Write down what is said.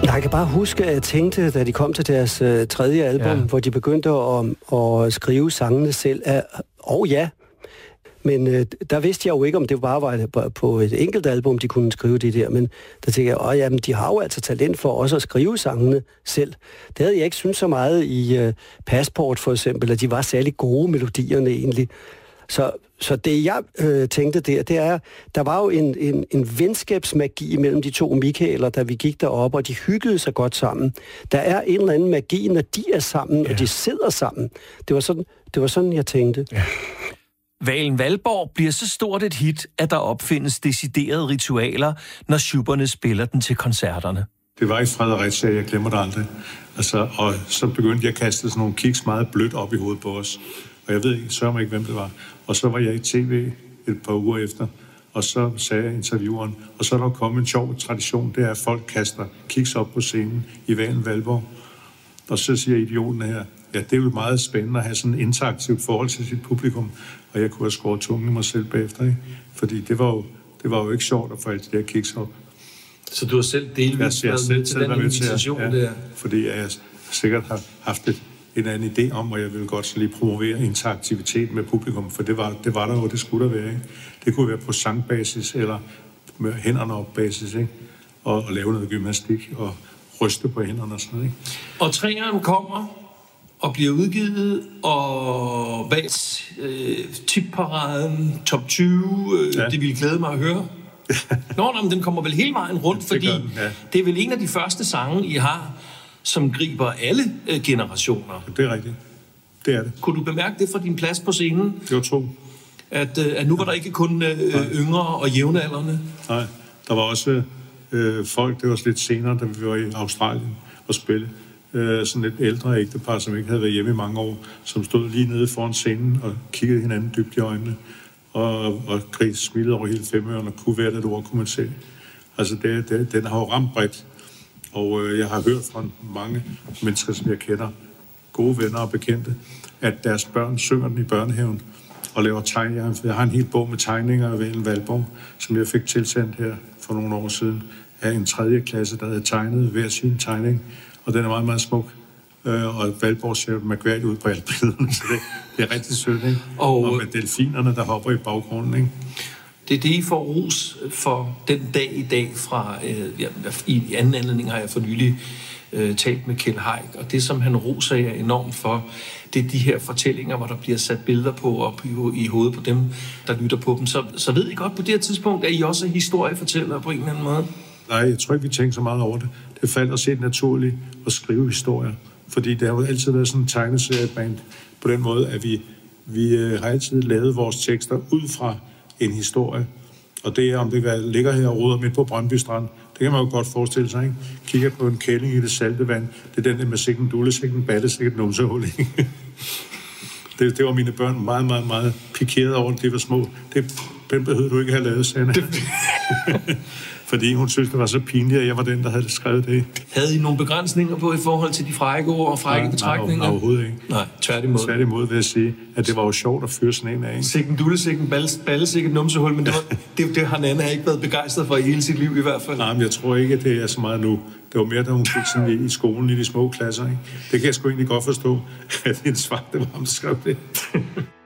Jeg kan bare huske, at jeg tænkte, da de kom til deres tredje album, hvor de begyndte at skrive sangene selv, men der vidste jeg jo ikke, om det bare var på et enkelt album, de kunne skrive det der, men der tænkte jeg, men de har jo altså talent for også at skrive sangene selv. Det havde jeg ikke syntes så meget i Passport for eksempel, at de var særlig gode melodierne egentlig. Så det jeg tænkte det er, der var jo en venskabsmagi mellem de to Michaeler, da vi gik derop, og de hyggede sig godt sammen. Der er en eller anden magi, når de er sammen, og de sidder sammen. Det var sådan jeg tænkte. Ja. Hvalen Valborg bliver så stort et hit, at der opfindes deciderede ritualer, når Schubberne spiller den til koncerterne. Det var i Fredericia, jeg glemmer det aldrig. Og så begyndte jeg at kaste sådan nogle kiks meget blødt op i hovedet på os. Og jeg ved ikke, sørger ikke, hvem det var. Og så var jeg i tv et par uger efter, og så sagde intervieweren, og så er der kommet en sjov tradition, det er, at folk kaster kiks op på scenen i Hvalen Valborg. Og så siger idioten her, ja, det er jo meget spændende at have sådan et interaktivt forhold til sit publikum, og jeg kunne have skåret tungen i mig selv bagefter, ikke? Fordi det var jo ikke sjovt at få alle de der kiks op. Så du har selv delvis været med til den invitation der? Fordi jeg sikkert har haft en anden idé om, og jeg vil godt så lige promovere interaktivitet med publikum, for det var der jo, det skulle der være, ikke? Det kunne være på sangbasis, eller med hænderne op basis, ikke? Og lave noget gymnastik, og ryste på hænderne og sådan noget, ikke? Og træerne kommer og bliver udgivet, og hvad tipparaden, top 20, det ville glæde mig at høre. Men den kommer vel hele vejen rundt, fordi det er vel en af de første sange, I har, som griber alle generationer. Det er rigtigt. Det er det. Kunne du bemærke det fra din plads på scenen? Det var to. At nu var der ikke kun yngre og jævnaldrende? Nej, der var også folk, det var lidt senere, da vi var i Australien og spille. Sådan et ældre ægtepar, som ikke havde været hjemme i mange år, som stod lige nede foran scenen og kiggede hinanden dybt i øjnene. Og Gris smilede over hele Femøren, og kunne være det ord, kunne man se. Altså, den har jo ramt bredt. Og jeg har hørt fra mange mennesker, som jeg kender, gode venner og bekendte, at deres børn synger den i børnehaven og laver tegninger. Jeg har en hel bog med tegninger af Hvalen Valborg, som jeg fik tilsendt her for nogle år siden af en 3. klasse, der havde tegnet hver sin tegning. Og den er meget, meget smuk. Og Valborg ser mærkværdigt ud på alle billederne, så det er rigtig sødt, ikke? Og med delfinerne, der hopper i baggrunden, ikke? Det er det, I får ros for den dag i dag fra... I anden anledning har jeg for nylig talt med Kjeld Haik, og det, som han roser jer enormt for, det er de her fortællinger, hvor der bliver sat billeder på op i hovedet på dem, der lytter på dem. Så ved I godt på det her tidspunkt, at I også er historiefortællere på en eller anden måde? Nej, jeg tror ikke, vi tænker så meget over det. Det faldt os helt naturligt at skrive historier, fordi det har jo altid været sådan en tegneserieband på den måde, at vi har altid lavet vores tekster ud fra en historie. Og det er, om det ligger her og roder midt på Brøndby Strand, det kan man jo godt forestille sig, ikke? Kigger på en kælling i det salte vand, det er den der med sikken dulle, sikken balle, sikken numsehul, ikke? Det var mine børn meget, meget, meget pikeret over, at de var små. Den behøvede du ikke have lavet, Sanne. Fordi hun synes, det var så pinligt, at jeg var den, der havde skrevet det. Havde I nogle begrænsninger på i forhold til de frække ord og frække betragtninger? Nej, overhovedet ikke. Nej, tværtimod. Tværtimod vil jeg sige, at det var jo sjovt at fyre sådan en af. Sikken dulle, sikken balle, sikken numsehul, men det har Nanna ikke været begejstret for i hele sit liv i hvert fald. Nej, men jeg tror ikke, at det er så meget nu. Det var mere, da hun fik sådan i skolen i de små klasser, ikke? Det kan jeg sgu egentlig godt forstå, at det er en svagt, det var ham, der skrev det.